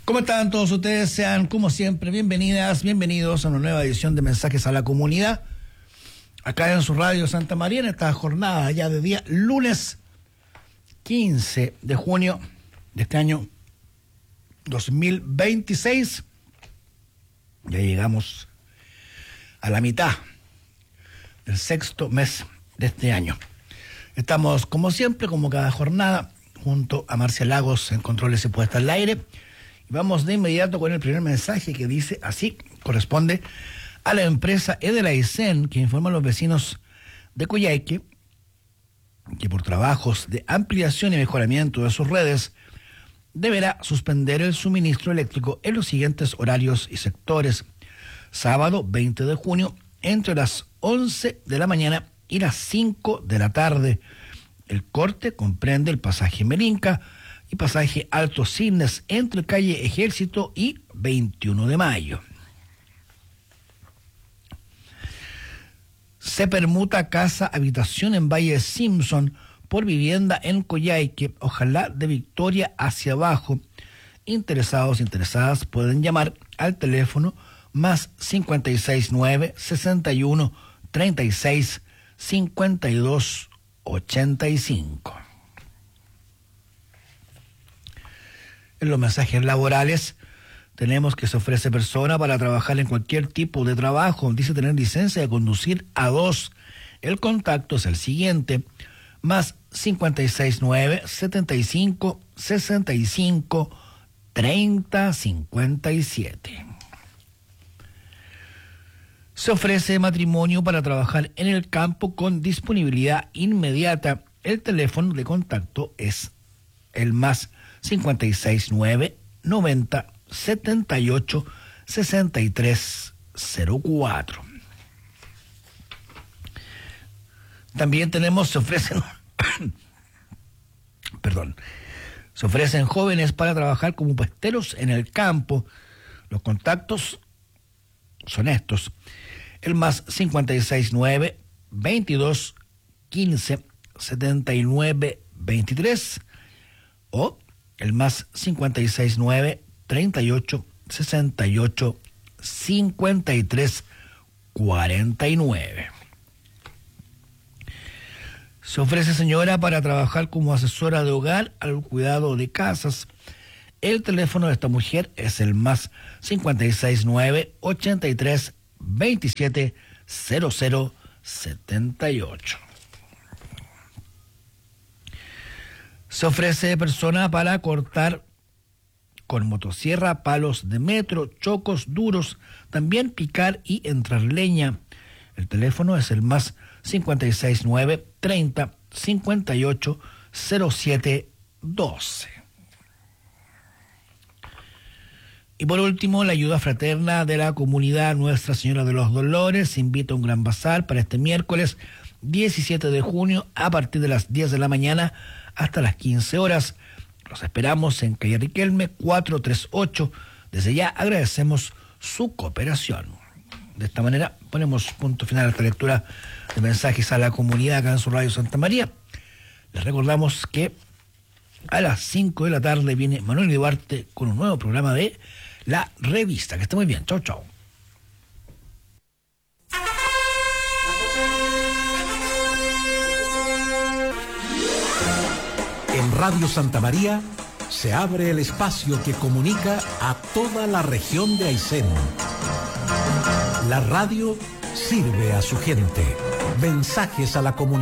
¿Cómo están todos ustedes? Sean, como siempre, bienvenidas, bienvenidos a una nueva edición de Mensajes a la Comunidad, acá en su radio Santa María, en esta jornada ya de día lunes 15 de junio de este año 2026. Ya llegamos a la mitad del sexto mes de este año. Estamos, como siempre, como cada jornada, junto a Marcia Lagos en controles y puesta al aire. Y vamos de inmediato con el primer mensaje que dice así: corresponde a la empresa Edelaicen, que informa a los vecinos de Coyhaique que por trabajos de ampliación y mejoramiento de sus redes deberá suspender el suministro eléctrico en los siguientes horarios y sectores. Sábado 20 de junio, entre las 11 de la mañana y las 5 de la tarde. El corte comprende el pasaje Melinca y pasaje Alto Cisnes entre calle Ejército y 21 de mayo. Se permuta casa habitación en Valle Simpson por vivienda en Coyhaique, ojalá de Victoria hacia abajo. Interesados, interesadas pueden llamar al teléfono más 569 61 36 52 85. En los mensajes laborales tenemos que se ofrece persona para trabajar en cualquier tipo de trabajo. Dice tener licencia de conducir A2. El contacto es el siguiente: más 569 75 65 30 57. Se ofrece matrimonio para trabajar en el campo con disponibilidad inmediata. El teléfono de contacto es el más 569 90 78 63 04. También tenemos, se ofrecen se ofrecen jóvenes para trabajar como puesteros en el campo. Los contactos son estos: el más 569 22 15 79 23 o el más 569 38 68 53 49. Se ofrece señora para trabajar como asesora de hogar al cuidado de casas. El teléfono de esta mujer es el más 569 83 27 00 78. Se ofrece persona para cortar con motosierra palos de metro, chocos duros, también picar y entrar leña. El teléfono es el más 569 30 58 07 12. Y por último, la ayuda fraterna de la comunidad Nuestra Señora de los Dolores invita a un gran bazar para este miércoles 17 de junio a partir de las 10 de la mañana hasta las 15 horas. Los esperamos en calle Riquelme 438. Desde ya agradecemos su cooperación. De esta manera ponemos punto final a esta lectura de mensajes a la comunidad acá en su radio Santa María. Les recordamos que a las 5 de la tarde viene Manuel Duarte con un nuevo programa de La Revista. Que esté muy bien. Chau, chau. En Radio Santa María se abre el espacio que comunica a toda la región de Aysén. La radio sirve a su gente. Mensajes a la comunidad.